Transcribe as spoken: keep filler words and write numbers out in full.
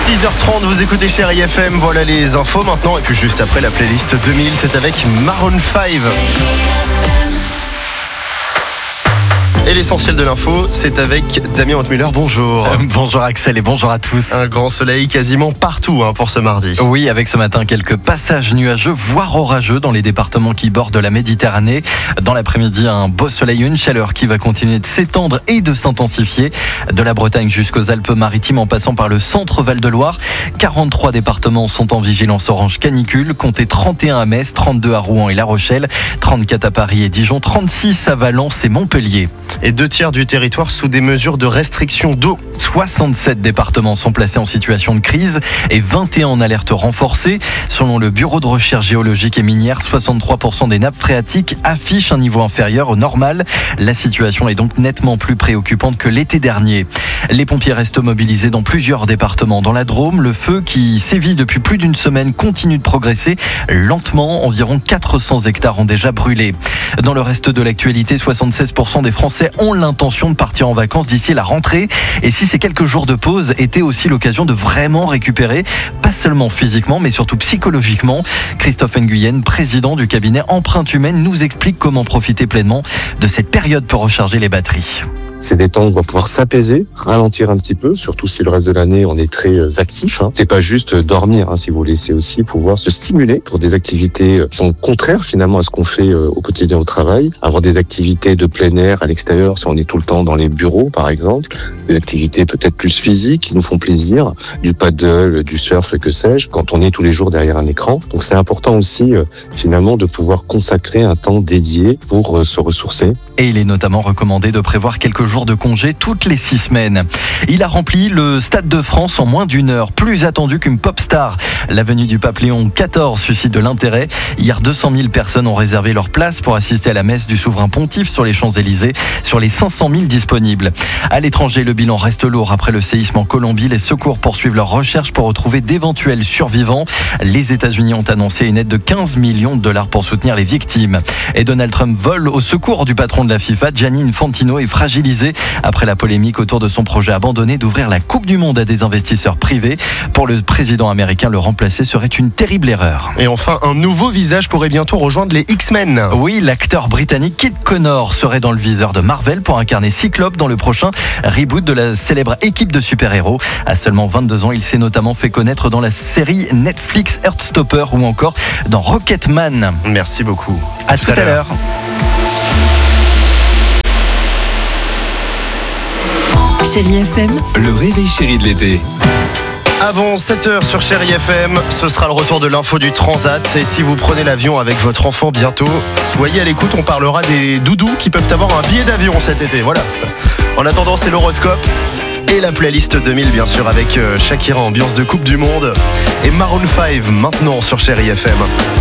six heures trente, vous écoutez Chérie F M, voilà les infos maintenant. Et puis juste après la playlist deux mille, c'est avec Maroon cinq. Et l'essentiel de l'info, c'est avec Damien Hautmuller. Bonjour. Euh, bonjour Axel et bonjour à tous. Un grand soleil quasiment partout hein, pour ce mardi. Oui, avec ce matin quelques passages nuageux, voire orageux dans les départements qui bordent la Méditerranée. Dans l'après-midi, un beau soleil, une chaleur qui va continuer de s'étendre et de s'intensifier. De la Bretagne jusqu'aux Alpes-Maritimes en passant par le centre Val-de-Loire. quarante-trois départements sont en vigilance orange canicule. Comptez trente et un à Metz, trente-deux à Rouen et La Rochelle, trente-quatre à Paris et Dijon, trente-six à Valence et Montpellier. Et deux tiers du territoire sous des mesures de restriction d'eau. soixante-sept départements sont placés en situation de crise et vingt et un en alerte renforcée. Selon le Bureau de recherche géologique et minière, soixante-trois pour cent des nappes phréatiques affichent un niveau inférieur au normal. La situation est donc nettement plus préoccupante que l'été dernier. Les pompiers restent mobilisés dans plusieurs départements. Dans la Drôme, le feu qui sévit depuis plus d'une semaine continue de progresser lentement. Environ quatre cents hectares ont déjà brûlé. Dans le reste de l'actualité, soixante-seize pour cent des Français ont l'intention de partir en vacances d'ici la rentrée. Et si ces quelques jours de pause étaient aussi l'occasion de vraiment récupérer, pas seulement physiquement, mais surtout psychologiquement. Christophe Nguyen, président du cabinet Empreinte Humaine, nous explique comment profiter pleinement de cette période pour recharger les batteries. C'est des temps où on va pouvoir s'apaiser, ralentir un petit peu, surtout si le reste de l'année on est très actif. Hein. C'est pas juste dormir, hein, si vous voulez, c'est aussi pouvoir se stimuler pour des activités qui sont contraires finalement à ce qu'on fait au quotidien au travail. Avoir des activités de plein air à l'extérieur, si on est tout le temps dans les bureaux par exemple. Des activités peut-être plus physiques qui nous font plaisir, du paddle, du surf, que sais-je, quand on est tous les jours derrière un écran. Donc c'est important aussi finalement de pouvoir consacrer un temps dédié pour se ressourcer. Et il est notamment recommandé de prévoir quelques jours de congé toutes les six semaines. Il a rempli le Stade de France en moins d'une heure, plus attendu qu'une pop star. La venue du pape Léon quatorze suscite de l'intérêt. Hier, deux cent mille personnes ont réservé leur place pour assister à la messe du souverain pontife sur les Champs-Élysées, sur les cinq cent mille disponibles. À l'étranger, le bilan reste lourd après le séisme en Colombie. Les secours poursuivent leurs recherches pour retrouver d'éventuels survivants. Les États-Unis ont annoncé une aide de quinze millions de dollars pour soutenir les victimes. Et Donald Trump vole au secours du patron de la FIFA. Gianni Infantino est fragilisé après la polémique autour de son projet abandonné d'ouvrir la Coupe du Monde à des investisseurs privés. Pour le président américain, le remplacer serait une terrible erreur. Et enfin, un nouveau visage pourrait bientôt rejoindre les X-Men. Oui, l'acteur britannique Kit Connor serait dans le viseur de Marvel pour incarner Cyclope dans le prochain reboot de la célèbre équipe de super-héros. À seulement vingt-deux ans, il s'est notamment fait connaître dans la série Netflix Heartstopper ou encore dans Rocketman. Merci beaucoup. À, à tout, tout à, à l'heure. Chérie F M, le réveil chéri de l'été. Avant sept heures sur Chérie F M, ce sera le retour de l'info du Transat. Et si vous prenez l'avion avec votre enfant bientôt, soyez à l'écoute, on parlera des doudous qui peuvent avoir un billet d'avion cet été. Voilà. En attendant, c'est l'horoscope et la playlist deux mille, bien sûr, avec Shakira, ambiance de Coupe du Monde. Et Maroon cinq maintenant sur Chérie F M.